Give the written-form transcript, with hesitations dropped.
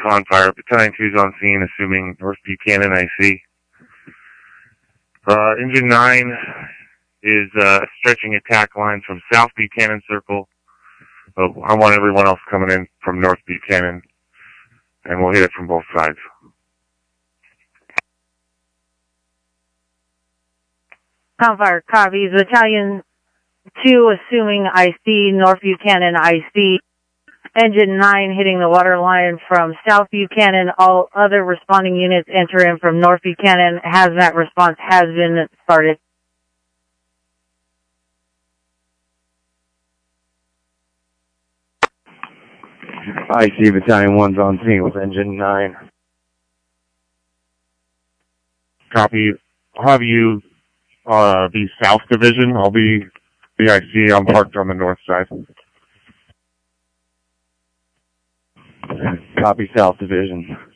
Confire. Battalion 2 is on scene, assuming North Buchanan IC. Engine 9 is stretching attack lines from South Buchanan Circle. I want everyone else coming in from North Buchanan, and we'll hit it from both sides. Confire copies. Battalion 2 assuming IC, North Buchanan IC. Engine 9 hitting the water line from South Buchanan. All other responding units enter in from North Buchanan. Hazmat response has been started. IC Battalion 1's on scene with Engine 9. Copy. I'll have you be South Division. I'll be the IC. I'm parked on the north side. Copy, South Division.